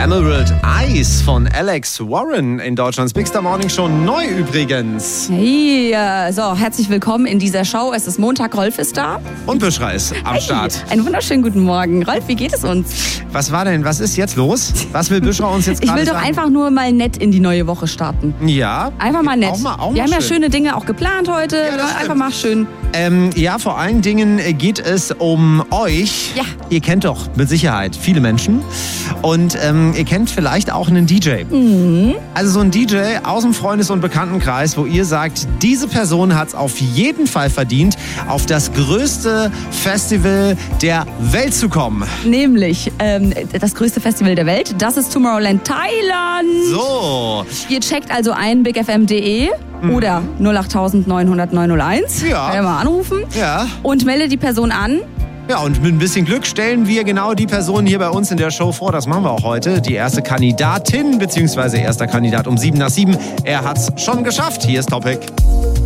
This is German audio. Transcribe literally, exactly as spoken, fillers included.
Emerald Eyes von Alex Warren in Deutschlands Big Star Morning Show. Neu übrigens. Hey, äh, so, herzlich willkommen in dieser Show. Es ist Montag, Rolf ist da. Und Büschra ist am hey, Start. Einen wunderschönen guten Morgen. Rolf, wie geht es uns? Was war denn, was ist jetzt los? Was will Büschra uns jetzt Ich gerade will doch sagen? einfach nur mal nett in die neue Woche starten. Ja. Einfach mal nett. Auch mal, auch Wir mal haben ja schön. schöne Dinge auch geplant heute. Ja, das Einfach stimmt. mal schön. Ähm, ja, vor allen Dingen geht es um euch. Ja. Ihr kennt doch mit Sicherheit viele Menschen. Und ähm, ihr kennt vielleicht auch einen D J. Mhm. Also so ein D J aus dem Freundes- und Bekanntenkreis, wo ihr sagt, diese Person hat es auf jeden Fall verdient, auf das größte Festival der Welt zu kommen. Nämlich ähm, das größte Festival der Welt. Das ist Tomorrowland Thailand. So. Ihr checkt also ein big f m punkt d e oder null acht neun null null neun null eins. Ja. Kann ja mal anrufen. Ja. Und meldet die Person an. Ja, und mit ein bisschen Glück stellen wir genau die Person hier bei uns in der Show vor. Das machen wir auch heute. Die erste Kandidatin, beziehungsweise erster Kandidat um sieben nach sieben. Er hat's schon geschafft. Hier ist Topic.